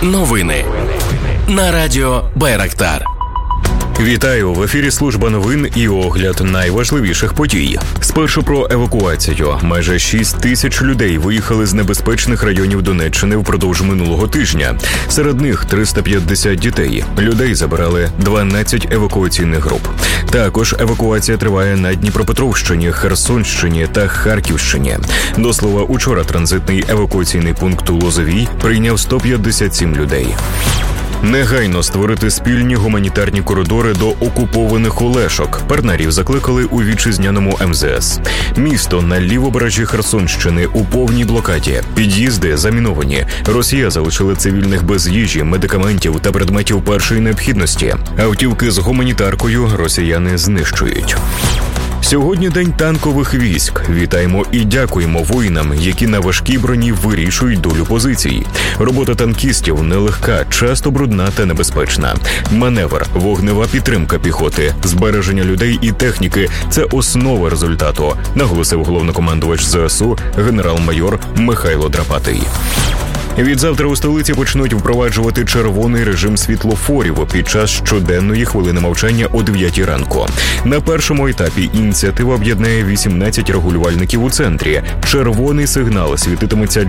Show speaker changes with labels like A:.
A: Новини на радіо Байрактар.
B: Вітаю! В ефірі служба новин і огляд найважливіших подій. Спершу про евакуацію. Майже 6 тисяч людей виїхали з небезпечних районів Донеччини впродовж минулого тижня. Серед них 350 дітей. Людей забирали 12 евакуаційних груп. Також евакуація триває на Дніпропетровщині, Херсонщині та Харківщині. До слова, учора транзитний евакуаційний пункт у Лозовій прийняв 157 людей. Негайно створити спільні гуманітарні коридори до окупованих Олешок. Партнерів закликали у вітчизняному МЗС. Місто на лівобережжі Херсонщини у повній блокаді. Під'їзди заміновані. Росія залишила цивільних без їжі, медикаментів та предметів першої необхідності. Автівки з гуманітаркою росіяни знищують. Сьогодні День танкових військ. Вітаємо і дякуємо воїнам, які на важкій броні вирішують долю позицій. Робота танкістів нелегка, часто брудна та небезпечна. Маневр, вогнева підтримка піхоти, збереження людей і техніки – це основа результату, наголосив головнокомандувач ЗСУ генерал-майор Михайло Драпатий. Відзавтра у столиці почнуть впроваджувати червоний режим світлофорів під час щоденної хвилини мовчання о 9 ранку. На першому етапі ініціатива об'єднає 18 регулювальників у центрі. Червоний сигнал світитиметься